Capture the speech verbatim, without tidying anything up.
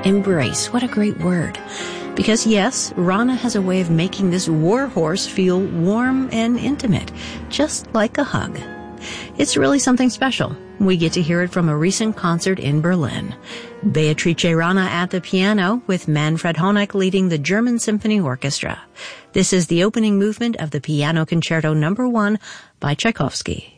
Embrace, what a great word. Because yes, Rana has a way of making this warhorse feel warm and intimate, just like a hug. It's really something special. We get to hear it from a recent concert in Berlin. Beatrice Rana at the piano, with Manfred Honeck leading the German Symphony Orchestra. This is the opening movement of the Piano Concerto Number One by Tchaikovsky.